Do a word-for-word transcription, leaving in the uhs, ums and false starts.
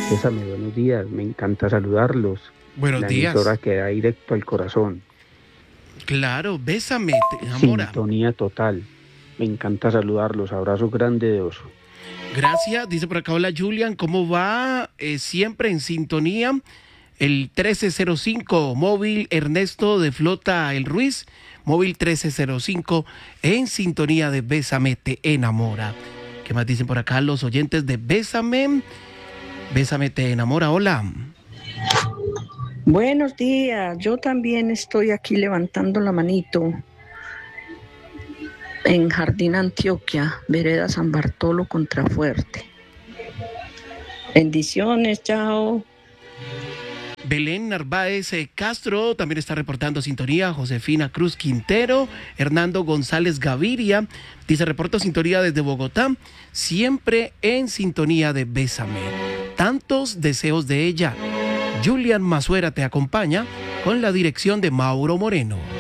Bésame, buenos días, me encanta saludarlos. Buenos La días. emisora que da directo al corazón. Claro, Bésame, te enamora. Sintonía total. Me encanta saludarlos. Abrazo grande de oso. Gracias, dice por acá, hola Julian, ¿cómo va? Eh, siempre en sintonía. El trece cero cinco, móvil Ernesto de Flota El Ruiz, móvil trece cero cinco, en sintonía de Bésame, te enamora. ¿Qué más dicen por acá los oyentes de Bésame? Bésame, te enamora, hola. Buenos días, yo también estoy aquí levantando la manito en Jardín Antioquia, vereda San Bartolo Contrafuerte. Bendiciones, chao. Belén Narváez eh, Castro también está reportando sintonía. Josefina Cruz Quintero, Hernando González Gaviria dice reporto sintonía desde Bogotá, siempre en sintonía de Bésame. Tantos deseos de ella. Julian Mazuera te acompaña con la dirección de Mauro Moreno.